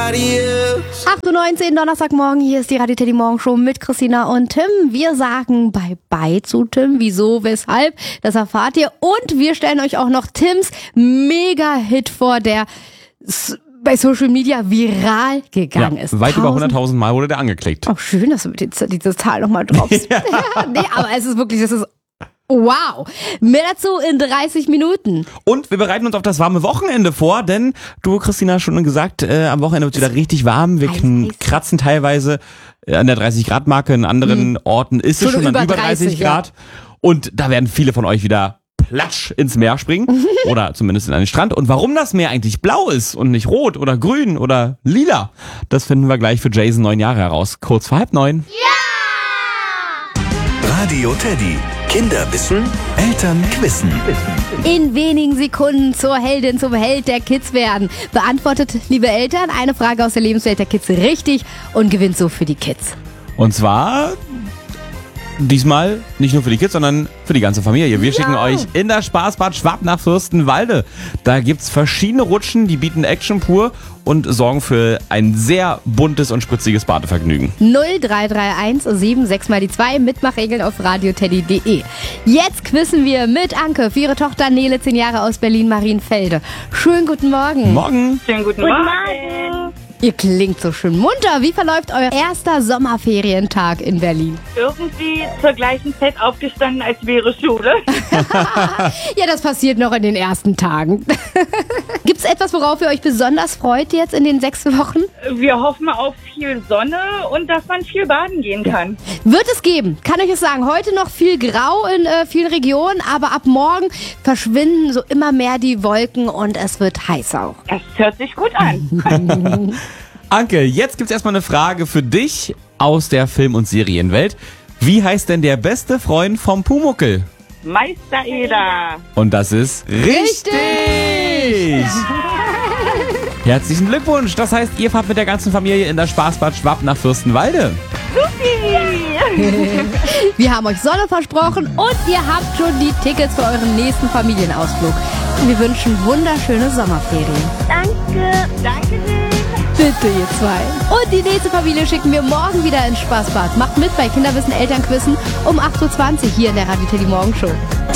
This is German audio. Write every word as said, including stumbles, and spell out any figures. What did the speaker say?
nobody else. acht Uhr neunzehn, Donnerstagmorgen, hier ist die Radio Teddy Morgen Show mit Christina und Tim. Wir sagen Bye-bye zu Tim. Wieso, weshalb, das erfahrt ihr. Und wir stellen euch auch noch Tims Mega-Hit vor, der s- bei Social Media viral gegangen Ja, ist. weit über Tausend- hunderttausend Mal wurde der angeklickt. Oh, schön, dass du mit diese, diese Zahl nochmal droppst. Nee, aber es ist wirklich, es ist wow. Mehr dazu in dreißig Minuten. Und wir bereiten uns auf das warme Wochenende vor, denn du, Christina, hast schon gesagt, äh, am Wochenende wird es wieder richtig warm. Wir Heiß, kn- heiß. kratzen teilweise äh, an der dreißig Grad Marke. In anderen Orten ist es Schon schon an über über dreißig dreißig, ja. Grad. Und da werden viele von euch wieder platsch ins Meer springen. Oder zumindest in einen Strand. Und warum das Meer eigentlich blau ist und nicht rot oder grün oder lila, das finden wir gleich für Jason neun Jahre heraus. Kurz vor halb neun. Radio Teddy. Kinder wissen, Eltern quissen. In wenigen Sekunden zur Heldin, zum Held der Kids werden. Beantwortet, liebe Eltern, eine Frage aus der Lebenswelt der Kids richtig und gewinnt so für die Kids. Und zwar diesmal nicht nur für die Kids, sondern für die ganze Familie. Wir schicken euch in das Spaßbad Schwab nach Fürstenwalde. Da gibt's verschiedene Rutschen, die bieten Action pur und sorgen für ein sehr buntes und spritziges Badevergnügen. null drei drei eins sieben sechs mal die zwei, Mitmachregeln auf radioteddy punkt de. Jetzt quizzen wir mit Anke für ihre Tochter Nele, zehn Jahre aus Berlin-Marienfelde. Schönen guten Morgen. Morgen. Schönen guten, Morgen. Ihr klingt so schön munter. Wie verläuft euer erster Sommerferientag in Berlin? Irgendwie zur gleichen Zeit aufgestanden, als wäre Schule. Ja, das passiert noch in den ersten Tagen. Gibt's etwas, worauf ihr euch besonders freut jetzt in den sechs Wochen? Wir hoffen auf viel Sonne und dass man viel baden gehen kann. Wird es geben, kann ich es sagen. Heute noch viel Grau in äh, vielen Regionen, aber ab morgen verschwinden so immer mehr die Wolken und es wird heiß auch. Das hört sich gut an. Anke, jetzt gibt's erstmal eine Frage für dich aus der Film- und Serienwelt. Wie heißt denn der beste Freund vom Pumuckel? Meister Eder. Und das ist richtig! Herzlichen Glückwunsch! Das heißt, ihr fahrt mit der ganzen Familie in das Spaßbad Schwab nach Fürstenwalde. Wir haben euch Sonne versprochen und ihr habt schon die Tickets für euren nächsten Familienausflug. Wir wünschen wunderschöne Sommerferien. Danke. Danke dir. Bitte, ihr zwei. Und die nächste Familie schicken wir morgen wieder ins Spaßbad. Macht mit bei Kinderwissen Elternquissen um acht Uhr zwanzig hier in der Radio Teddy Morgen Show.